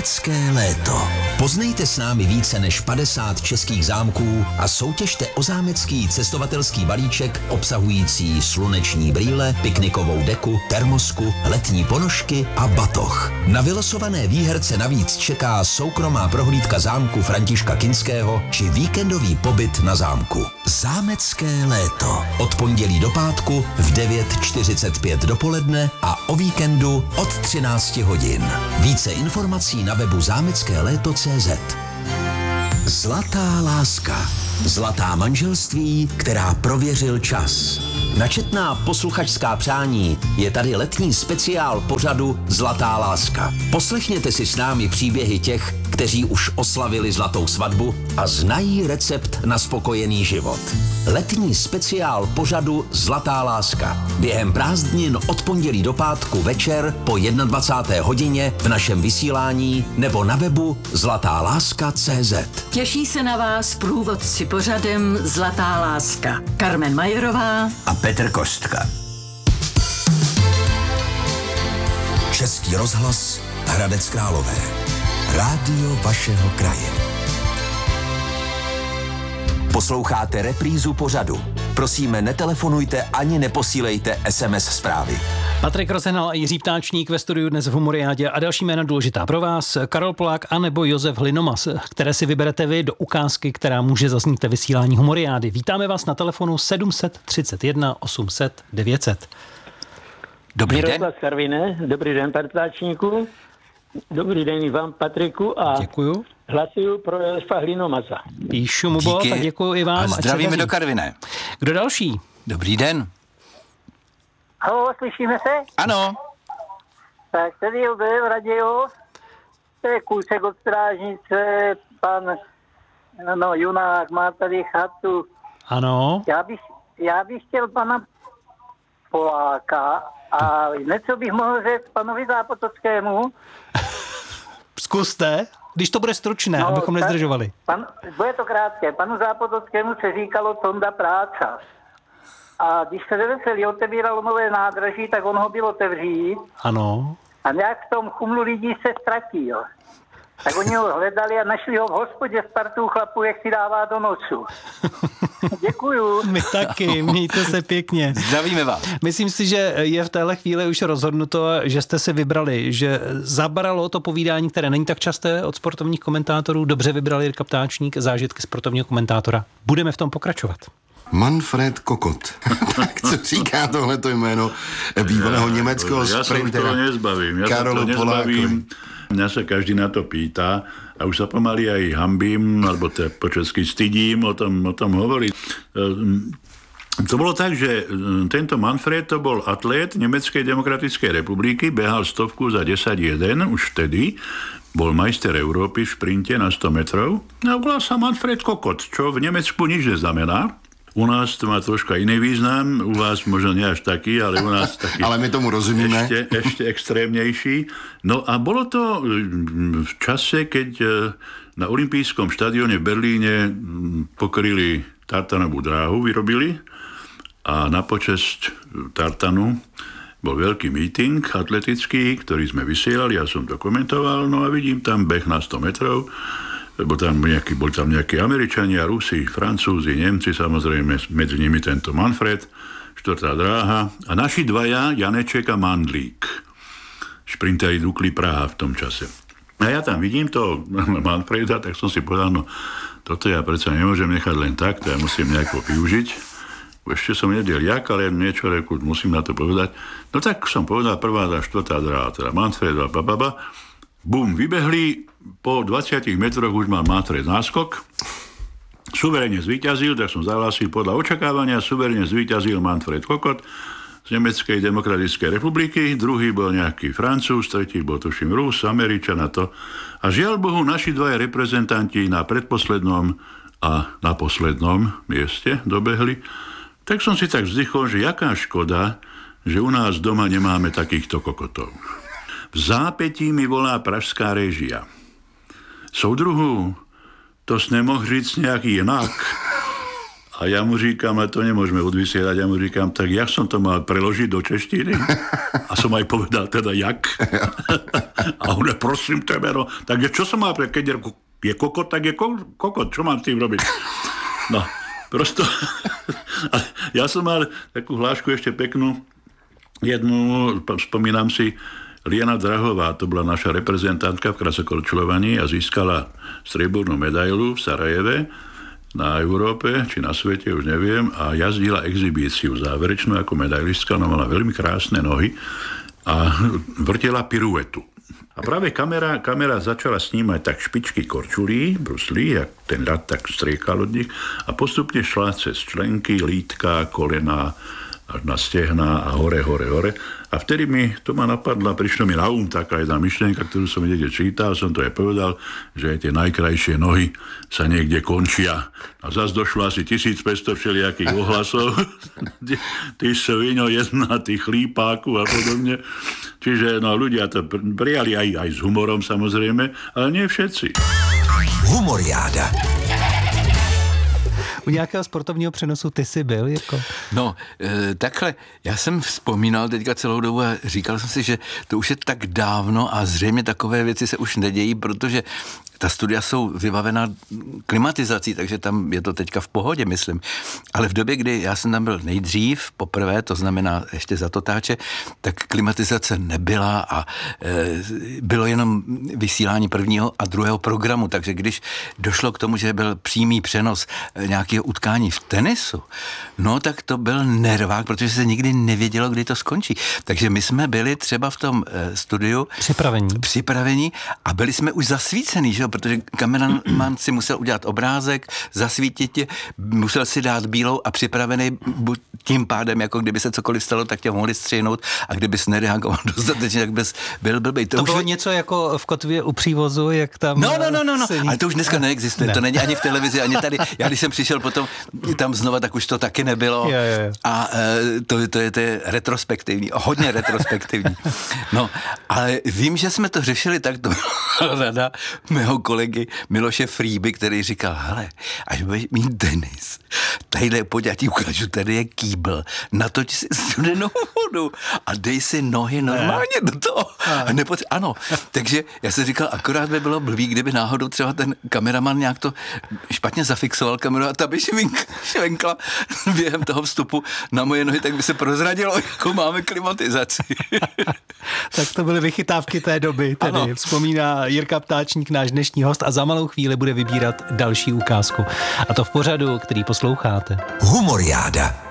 Zámecké léto. Poznejte s námi více než 50 českých zámků a soutěžte o zámecký cestovatelský balíček obsahující sluneční brýle, piknikovou deku, termosku, letní ponožky a batoh. Na vylosované výherce navíc čeká soukromá prohlídka zámku Františka Kinského či víkendový pobyt na zámku. Zámecké léto. Od pondělí do pátku v 9:45 dopoledne a o víkendu od 13 hodin. Více informací na webu zámeckéléto.cz. Zlatá láska. Zlatá manželství, která prověřil čas. Načetná posluchačská přání je tady letní speciál pořadu Zlatá láska. Poslechněte si s námi příběhy těch, kteří už oslavili zlatou svatbu a znají recept na spokojený život. Letní speciál pořadu Zlatá láska. Během prázdnin od pondělí do pátku večer po 21. hodině v našem vysílání nebo na webu zlatáláska.cz. Těší se na vás průvodci pořadem Zlatá láska. Carmen Majerová a Petr Kostka. Český rozhlas Hradec Králové. Rádio vašeho kraje. Posloucháte reprízu pořadu. Prosíme, netelefonujte ani neposílejte SMS zprávy. Patrik Rozehnal a Jiří Ptáčník ve studiu dnes v Humoriádě a další jména důležitá pro vás. Karol Polák a nebo Josef Hlinomas, které si vyberete vy do ukázky, která může zaznít ve vysílání Humoriády. Vítáme vás na telefonu 731 800 900. Dobrý den. Karvine. Dobrý den, pane Ptáčníku. Dobrý den i vám, Patriku. A děkuju. Hlasuju pro Josefa Hlinomasa. Píšu mu bod a děkuji i vám. A zdravíme do Karviné. Kdo další? Dobrý den. Halo, slyšíme se? Ano. Tak tady je v radio, to je Kůsek od strážnice, pan Junák má tady chatu. Ano. Já bych chtěl pana Poláka a něco bych mohl říct panovi Zápotockému. Zkuste, když to bude stručné, abychom nezdržovali. Bude to krátké. Panu Zápotockému se říkalo Tonda Práca. A když se Veselý otevíralo nové nádraží, tak on ho byl otevřít. Ano. A nějak v tom chumlu lidí se ztratil. Tak oni ho hledali a našli ho v hospodě s partou chlapů, jak si dává do nosu. Děkuju. My taky, mějte se pěkně. Zdravíme vás. Myslím si, že je v téhle chvíli už rozhodnuto, že jste si vybrali, že zabralo to povídání, které není tak časté od sportovních komentátorů. Dobře vybrali Jirka Ptáčník, zážitky sportovního komentátora. Budeme v tom pokračovat. Manfred Kokot. Tak co říká tohleto jméno bývalého německého sprintera? Ja sa to nezbavím. Mňa sa každý na to pýta a už sa pomaly aj hambím, alebo po česky stydím o tom hovoriť. To bolo tak, že tento Manfred to bol atlét Nemeckej demokratickej republiky, behal 100 za 10:1, už vtedy bol majster Európy v šprinte na 100 metrov a volal sa Manfred Kokot, čo v Nemecku nič neznamená. U nás to má troška iný význam, u vás možno nie až taký, ale u nás taký... Ale my tomu rozumíme. Ešte extrémnejší. No a bolo to v čase, keď na olympijskom štadióne v Berlíne pokryli tartanovú dráhu, vyrobili a na počesť tartanu bol veľký meeting atletický, ktorý sme vysielali, ja som to komentoval, no a vidím tam beh na 100 metrov, boli tam nejakí Američania, Rusi, Francúzi, Nemci, samozrejme, medzi nimi tento Manfred, štvrtá dráha a naši dvaja, Janeček a Mandlík, šprinteri Dukly Praha v tom čase. A ja tam vidím to Manfreda, tak som si povedal, no toto ja predsa nemôžem nechať len tak, to ja musím nejako využiť. Ešte som nevedel jak, ale niečo reku, musím na to povedať. No tak som povedal, prvá a štvrtá dráha, teda Manfred a bababa. Bum, vybehli, po 20 metroch už mal Manfred náskok. Suverene zvíťazil, tak som zahlásil podľa očakávania, suverene zvíťazil Manfred Kokot z Nemeckej demokratickej republiky, druhý bol nejaký Francúz, tretí bol tuším Rus, Američan a to. A žiaľ Bohu, naši dvaja reprezentanti na predposlednom a na poslednom mieste dobehli. Tak som si tak vzdychol, že jaká škoda, že u nás doma nemáme takýchto kokotov. V zápätí mi volá pražská réžia. Soudruhu, to jsi nemohl říct nějak jinak. A ja mu říkám, ale to nemôžeme odvysielať, ja mu říkám, tak jak som to mal preložiť do češtiny? A som aj povedal teda jak. A on prosím tebe, no, takže čo som mal, keď je kokot, tak je kokot, čo mám s tým robiť? No, prosto. Ja som mal takú hlášku ešte peknú, jednu, spomínam si, Liana Drahová, to bola naša reprezentantka v krasokorčulovaní a získala striebornú medailu v Sarajeve na Európe, či na svete, už neviem, a jazdila exhibíciu záverečnú ako medailistka, ona mala veľmi krásne nohy a vrtela piruetu. A práve kamera začala snímať tak špičky korčulí, bruslí, jak ten ľad tak striekal od nich a postupne šla cez členky, lítka, kolena, až na stehna a hore. A vtedy to ma napadla, prišlo mi na taká jedna myšlienka, ktorú som niekde čítal, som to aj povedal, že aj tie najkrajšie nohy sa niekde končia. A zase došlo asi 1500 všelijakých ohlasov. Ty sviňo jedna, ty chlípáku a podobne. Čiže ľudia to prijali aj s humorom samozrejme, ale nie všetci. Humoriáda. U nějakého sportovního přenosu ty jsi byl, Jirko? No, takhle, já jsem vzpomínal teďka celou dobu a říkal jsem si, že to už je tak dávno a zřejmě takové věci se už nedějí, protože ta studia jsou vybavená klimatizací, takže tam je to teďka v pohodě, myslím. Ale v době, kdy já jsem tam byl nejdřív, poprvé, to znamená ještě za Totáče, tak klimatizace nebyla a bylo jenom vysílání prvního a druhého programu, takže když došlo k tomu, že byl přímý přenos nějakého utkání v tenisu, no tak to byl nervák, protože se nikdy nevědělo, kdy to skončí. Takže my jsme byli třeba v tom studiu připravení a byli jsme už zasvícený, že? Protože kameraman si musel udělat obrázek, zasvítit tě, musel si dát bílou a připravený tím pádem, jako kdyby se cokoliv stalo, tak tě mohli střihnout a kdybys nereagoval dostatečně, tak bys byl blbý. To bylo něco jako v Kotvě u přívozu, jak tam... No, ale to už dneska neexistuje, to není ani v televizi, ani tady. Já když jsem přišel potom tam znova, tak už to taky nebylo. A to je retrospektivní, hodně retrospektivní. No, ale vím, že jsme to řešili tak, to byla rada mého kolegy Miloše Frýby, který říkal, hele, až budeš mít tenis, tadyhle pojď, já ti ukážu, tady je kýbl, natoč si studenou vodu a dej si nohy normálně do toho. Ano, takže já jsem říkal, akorát by bylo blbý, kdyby náhodou třeba ten kameraman nějak to špatně zafixoval kameru a ta by švenkla během toho vstupu na moje nohy, tak by se prozradilo, jako máme klimatizaci. Tak to byly vychytávky té doby, tedy ano. Vzpomíná Jirka Ptáčník, náš dnešní host, a za malou chvíli bude vybírat další ukázku. A to v pořadu, který posloucháte. Humoriáda.